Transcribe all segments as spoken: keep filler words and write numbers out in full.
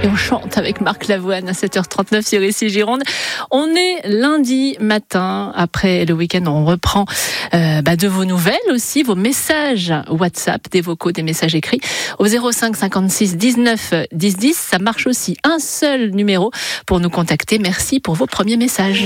Et on chante avec Marc Lavoine à sept heures trente-neuf sur Ici Gironde. On est lundi matin, après le week-end, on reprend euh, bah, de vos nouvelles aussi, vos messages WhatsApp, des vocaux, des messages écrits au zéro cinq cinquante-six dix-neuf dix dix. Ça marche aussi, un seul numéro pour nous contacter. Merci pour vos premiers messages.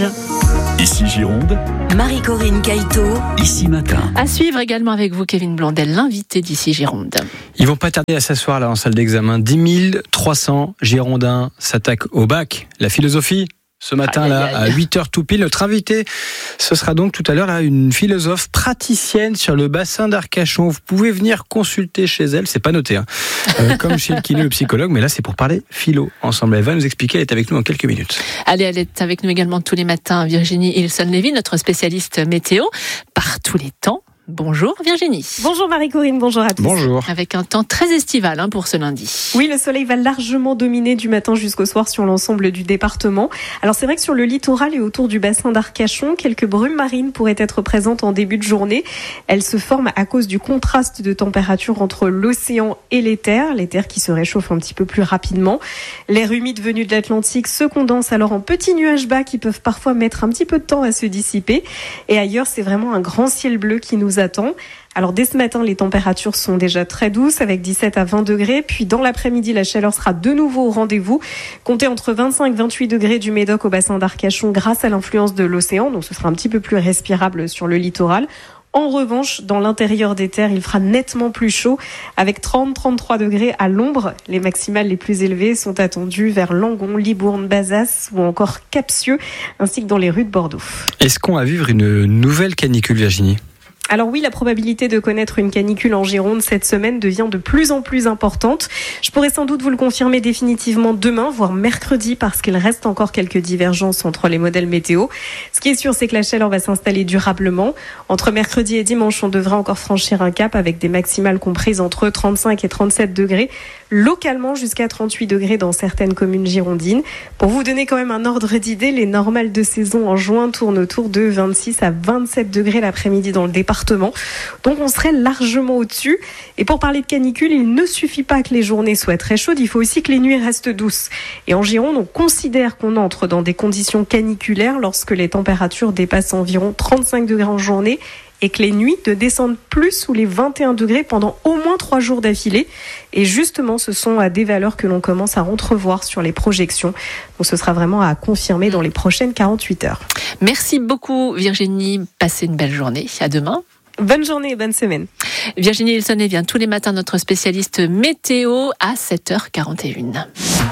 Ici Gironde, Marie-Corinne Caïto, Ici Matin. À suivre également avec vous, Kevin Blondel, l'invité d'Ici Gironde. Ils vont pas tarder à s'asseoir là en salle d'examen. dix mille trois cents Girondins s'attaquent au bac. La philosophie, ce matin aïe, là, aïe, aïe. à huit heures tout pile. Notre invité, ce sera donc tout à l'heure là une philosophe praticienne sur le bassin d'Arcachon. Vous pouvez venir consulter chez elle, c'est pas noté, hein. euh, comme chez le kiné, le psychologue, mais là c'est pour parler philo ensemble. Elle va nous expliquer, elle est avec nous en quelques minutes. Allez, elle est avec nous également tous les matins, Virginie Ilson-Lévy, notre spécialiste météo, par tous les temps. Bonjour Virginie. Bonjour Marie-Corinne, bonjour à tous. Bonjour. Avec un temps très estival hein, pour ce lundi. Oui, le soleil va largement dominer du matin jusqu'au soir sur l'ensemble du département. Alors c'est vrai que sur le littoral et autour du bassin d'Arcachon, quelques brumes marines pourraient être présentes en début de journée. Elles se forment à cause du contraste de température entre l'océan et les terres, les terres qui se réchauffent un petit peu plus rapidement. L'air humide venu de l'Atlantique se condense alors en petits nuages bas qui peuvent parfois mettre un petit peu de temps à se dissiper. Et ailleurs, c'est vraiment un grand ciel bleu qui nous attend. Alors dès ce matin, les températures sont déjà très douces avec dix-sept à vingt degrés. Puis dans l'après-midi, la chaleur sera de nouveau au rendez-vous. Comptez entre vingt-cinq et vingt-huit degrés du Médoc au bassin d'Arcachon grâce à l'influence de l'océan. Donc ce sera un petit peu plus respirable sur le littoral. En revanche, dans l'intérieur des terres, il fera nettement plus chaud avec trente à trente-trois degrés à l'ombre. Les maximales les plus élevées sont attendues vers Langon, Libourne, Bazas ou encore Capsieux, ainsi que dans les rues de Bordeaux. Est-ce qu'on va vivre une nouvelle canicule, Virginie ? Alors oui, la probabilité de connaître une canicule en Gironde cette semaine devient de plus en plus importante. Je pourrais sans doute vous le confirmer définitivement demain, voire mercredi, parce qu'il reste encore quelques divergences entre les modèles météo. Ce qui est sûr, c'est que la chaleur va s'installer durablement. Entre mercredi et dimanche, on devra encore franchir un cap avec des maximales comprises entre trente-cinq et trente-sept degrés, localement jusqu'à trente-huit degrés dans certaines communes girondines. Pour vous donner quand même un ordre d'idée, les normales de saison en juin tournent autour de vingt-six à vingt-sept degrés l'après-midi dans le département. Donc on serait largement au-dessus. Et pour parler de canicule, il ne suffit pas que les journées soient très chaudes, il faut aussi que les nuits restent douces. Et en Gironde, on considère qu'on entre dans des conditions caniculaires lorsque les températures dépassent environ trente-cinq degrés en journée et que les nuits ne descendent plus sous les vingt et un degrés pendant au moins trois jours d'affilée. Et justement, ce sont à des valeurs que l'on commence à entrevoir sur les projections. Donc ce sera vraiment à confirmer dans les prochaines quarante-huit heures. Merci beaucoup Virginie, passez une belle journée, à demain. Bonne journée et bonne semaine. Virginie Ilson-Lévy vient tous les matins notre spécialiste météo à sept heures quarante et un.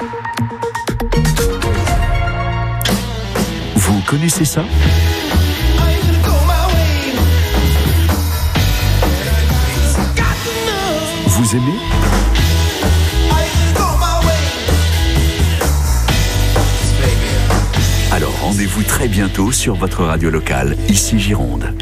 Vous connaissez ça ? Vous aimez ? Alors rendez-vous très bientôt sur votre radio locale, Ici Gironde.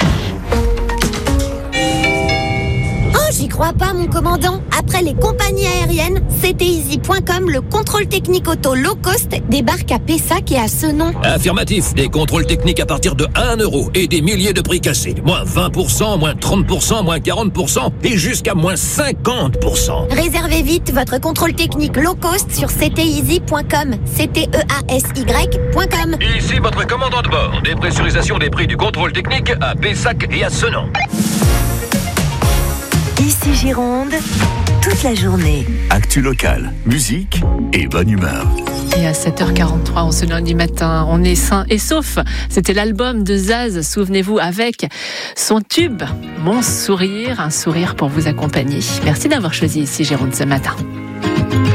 J'y crois pas, mon commandant. Après les compagnies aériennes, C T Easy point com, le contrôle technique auto low cost débarque à Pessac et à Senon. Affirmatif, des contrôles techniques à partir de un euro et des milliers de prix cassés. Moins vingt pour cent, moins trente pour cent, moins quarante pour cent et jusqu'à moins cinquante pour cent. Réservez vite votre contrôle technique low cost sur C T Easy point com. C T E A S Y point com. Ici votre commandant de bord. Dépressurisation des prix du contrôle technique à Pessac et à Senon. Ici Gironde, toute la journée. Actu locale, musique et bonne humeur. Et à sept heures quarante-trois, en ce lundi matin, on est sain et sauf. C'était l'album de Zaz, souvenez-vous, avec son tube, Mon sourire, un sourire pour vous accompagner. Merci d'avoir choisi Ici Gironde ce matin.